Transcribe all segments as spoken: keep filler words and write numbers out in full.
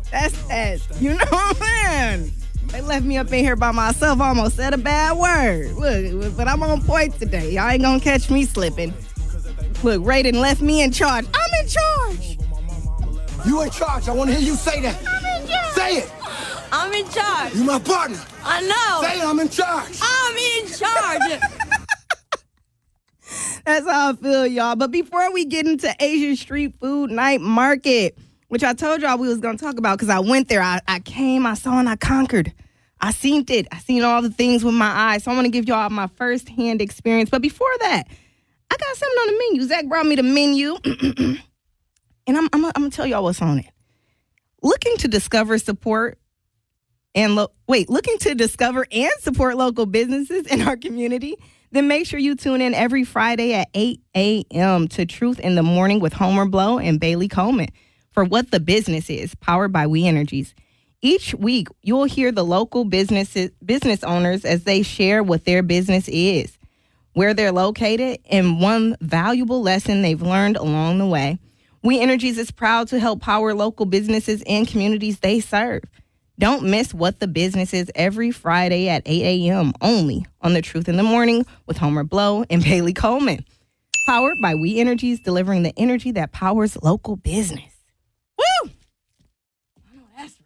That's that. You know what I'm saying? They left me up in here by myself. I almost said a bad word. Look, but I'm on point today. Y'all ain't gonna catch me slipping. Look, Raiden left me in charge. I'm in charge. You in charge. I want to hear you say that. I'm in charge. Say it. I'm in charge. You my partner. I know. Say it. I'm in charge. I'm in charge. That's how I feel, y'all. But before we get into Asian Street Food Night Market, which I told y'all we was going to talk about because I went there. I, I came, I saw, and I conquered. I seen it. I seen all the things with my eyes. So I want to give y'all my first-hand experience. But before that, I got something on the menu. Zach brought me the menu. And I'm, I'm, I'm going to tell y'all what's on it. Looking to discover, support, and lo- wait, looking to discover and support local businesses in our community? Then make sure you tune in every Friday at eight a.m. to Truth in the Morning with Homer Blow and Bailey Coleman for What the Business Is, powered by We Energies. Each week, you'll hear the local businesses, business owners as they share what their business is, where they're located, and one valuable lesson they've learned along the way. We Energies is proud to help power local businesses and communities they serve. Don't miss What the Business Is every Friday at eight a.m. only on The Truth in the Morning with Homer Blow and Bailey Coleman. Powered by We Energies, delivering the energy that powers local business. Woo! I know that's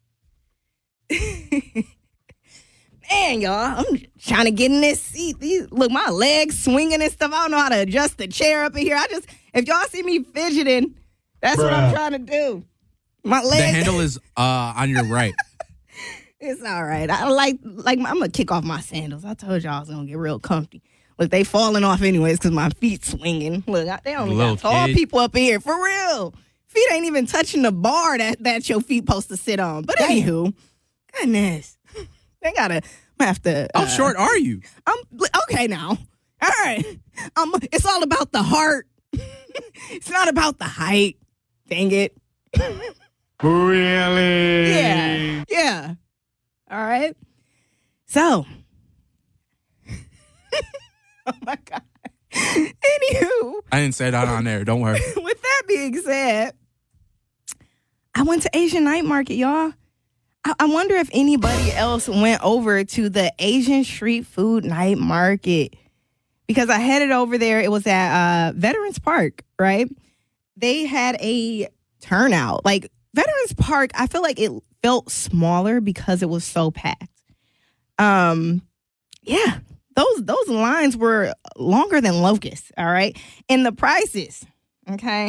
right. Man, y'all, I'm trying to get in this seat. These, look, my legs swinging and stuff. I don't know how to adjust the chair up in here. I just, if y'all see me fidgeting, that's Bruh. what I'm trying to do. My legs. The handle is uh, on your right. It's all right. I like, like I'm going to kick off my sandals. I told y'all I was going to get real comfy. Look, they falling off anyways because my feet swinging. Look, they only got tall kid. people up in here. For real. Feet ain't even touching the bar that, that your feet supposed to sit on. But Damn. anywho, goodness. They got to have to. How uh, short are you? I'm okay now. All right. Um, it's all about the heart. It's not about the height. Dang it. Really? Yeah. Yeah. All right. So. Oh, my God. Anywho. I didn't say that on there. Don't worry. With that being said, I went to Asian Night Market, y'all. I, I wonder if anybody else went over to the Asian Street Food Night Market. Because I headed over there. It was at uh, Veterans Park, right? They had a turnout. Like, Veterans Park, I feel like it felt smaller because it was so packed. Um, yeah, those those lines were longer than locusts, all right? And the prices, okay?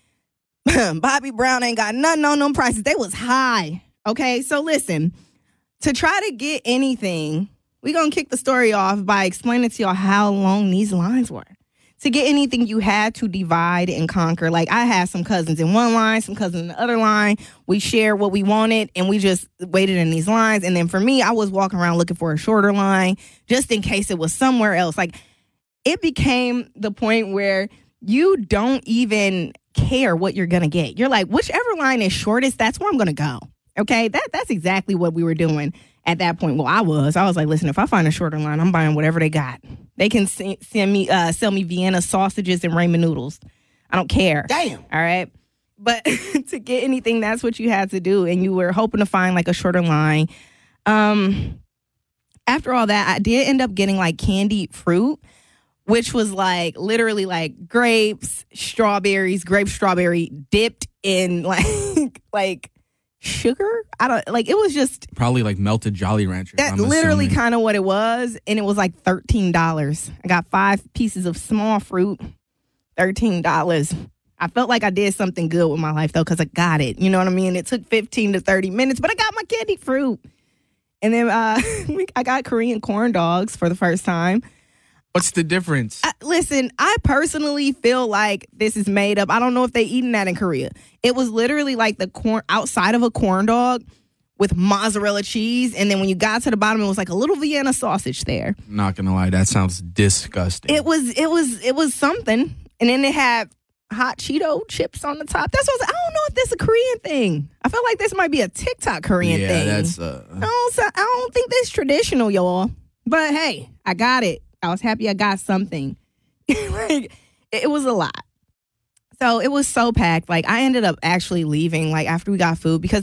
Bobby Brown ain't got nothing on them prices. They was high, okay? So listen, to try to get anything, we're going to kick the story off by explaining to y'all how long these lines were. To get anything, you had to divide and conquer. Like, I had some cousins in one line, some cousins in the other line. We shared what we wanted, and we just waited in these lines. And then for me, I was walking around looking for a shorter line just in case it was somewhere else. Like, it became the point where you don't even care what you're going to get. You're like, whichever line is shortest, that's where I'm going to go. Okay? That That's exactly what we were doing at that point. Well, I was. I was like, listen, if I find a shorter line, I'm buying whatever they got. They can send me, uh, sell me Vienna sausages and ramen noodles. I don't care. Damn. All right. But to get anything, that's what you had to do. And you were hoping to find like a shorter line. Um, after all that, I did end up getting like candied fruit, which was like literally like grapes, strawberries, grape strawberry dipped in like, like sugar. I don't like, it was just probably like melted Jolly Ranchers. That's literally kind of what it was. And it was like thirteen dollars. I got five pieces of small fruit, thirteen dollars. I felt like I did something good with my life though, because I got it. You know what I mean? It took fifteen to thirty minutes, but I got my candied fruit. And then uh, I got Korean corn dogs for the first time. What's the difference? I, listen, I personally feel like this is made up. I don't know if they eating that in Korea. It was literally like the corn outside of a corn dog with mozzarella cheese. And then when you got to the bottom, it was like a little Vienna sausage there. Not gonna lie, that sounds disgusting. It was, it was, it was something. And then they had hot Cheeto chips on the top. That's what I was, I don't know if this is a Korean thing. I feel like this might be a TikTok Korean yeah, thing. Yeah, that's. Uh... I don't, I don't think that's traditional, y'all. But hey, I got it. I was happy I got something. Like, it was a lot. So it was so packed. Like, I ended up actually leaving, like, after we got food because